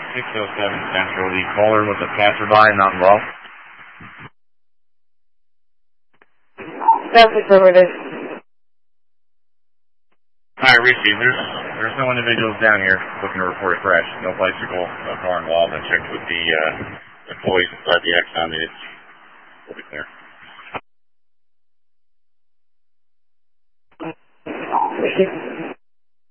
607 Central, the caller with the passerby not involved. That's affirmative. Hi, Richie. There's no individuals down here looking to report a crash. No bicycle, no car involved. I checked with the employees inside the Exxon. We'll be clear.